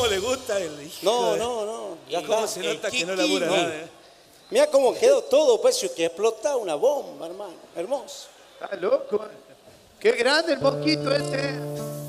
cómo le gusta el hijo. No. Ya ¿Cómo está. se nota que no labura nada? Mira cómo quedó todo, pues, que explotaba una bomba, hermano. Hermoso. Está loco. Qué grande el mosquito este.